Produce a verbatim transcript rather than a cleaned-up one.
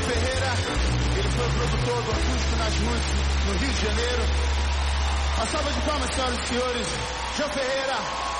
Ferreira, ele foi o produtor do Acústico nas Russas, no Rio de Janeiro. Uma salva de palmas, senhoras e senhores. João Ferreira.